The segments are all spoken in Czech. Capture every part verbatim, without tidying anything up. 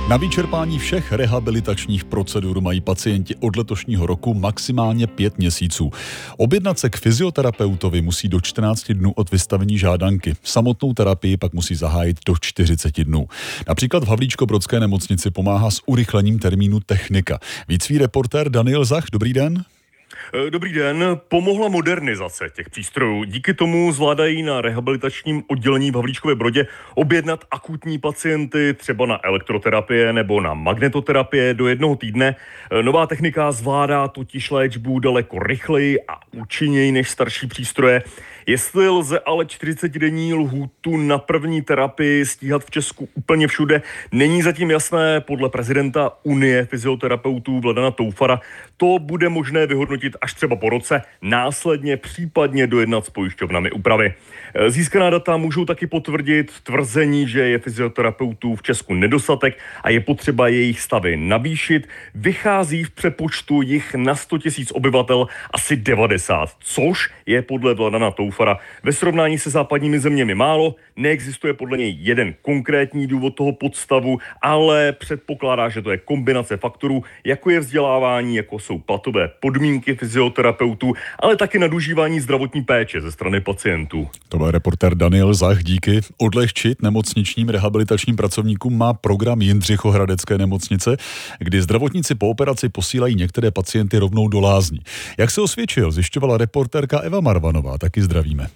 Na vyčerpání všech rehabilitačních procedur mají pacienti od letošního roku maximálně pět měsíců. Objednat se k fyzioterapeutovi musí do čtrnáct dnů od vystavení žádanky. Samotnou terapii pak musí zahájit do čtyřicet dnů. Například v Havlíčkobrodské nemocnici pomáhá s urychlením termínu technika. Víc ví reportér Daniel Zach. Dobrý den. Dobrý den. Pomohla modernizace těch přístrojů. Díky tomu zvládají na rehabilitačním oddělení v Havlíčkově Brodě objednat akutní pacienty třeba na elektroterapie nebo na magnetoterapie do jednoho týdne. Nová technika zvládá totiž léčbu daleko rychleji a účinněji než starší přístroje. Jestli lze ale čtyřicetidenní lhůtu na první terapii stíhat v Česku úplně všude, není zatím jasné. Podle prezidenta Unie fyzioterapeutů Vladana Toufara to bude možné vyhodnotit až třeba po roce, následně případně dojednat s pojišťovnami úpravy. Získaná data můžou taky potvrdit tvrzení, že je fyzioterapeutů v Česku nedostatek a je potřeba jejich stavy navýšit. Vychází v přepočtu jich na sto tisíc obyvatel asi devadesát, což je podle Vladana Toufara ve srovnání se západními zeměmi málo. Neexistuje podle něj jeden konkrétní důvod toho podstavu, ale předpokládá, že to je kombinace faktorů, jako je vzdělávání, jako jsou platové podmínky fyzioterapeutů, ale taky nadužívání zdravotní péče ze strany pacientů. To byl reportér Daniel Zach. Díky. Odlehčit nemocničním rehabilitačním pracovníkům má program Jindřichohradecké nemocnice, kdy zdravotníci po operaci posílají některé pacienty rovnou do lázní. Jak se osvědčil, zjišťovala reportérka Eva Marvanová. Taky zdravíme.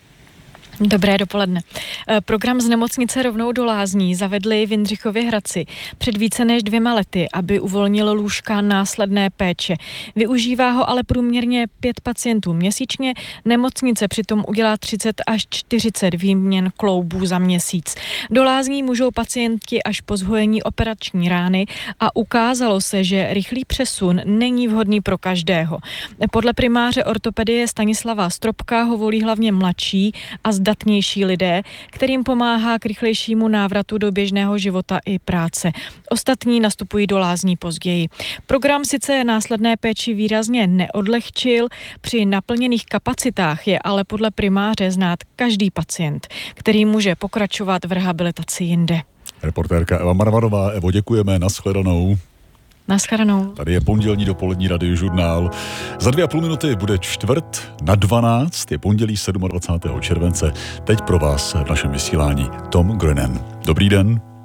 Dobré dopoledne. Program z nemocnice rovnou do lázní zavedli v Jindřichově Hradci před více než dvěma lety, aby uvolnilo lůžka následné péče. Využívá ho ale průměrně pět pacientů měsíčně. Nemocnice přitom udělá třicet až čtyřicet výměn kloubů za měsíc. Do lázní můžou pacienti až po zhojení operační rány a ukázalo se, že rychlý přesun není vhodný pro každého. Podle primáře ortopedie Stanislava Stropka ho volí hlavně mladší a zdatnější lidé, kterým pomáhá k rychlejšímu návratu do běžného života i práce. Ostatní nastupují do lázní později. Program sice následné péči výrazně neodlehčil, při naplněných kapacitách je ale podle primáře znát každý pacient, který může pokračovat v rehabilitaci jinde. Reportérka Eva Marvanová. Evo, děkujeme, nashledanou. Naschledanou. Tady je pondělní dopolední radiožurnál. Za dvě a půl minuty bude čtvrt na dvanáct, je pondělí dvacátého sedmého července. Teď pro vás v našem vysílání Tom Grennan. Dobrý den.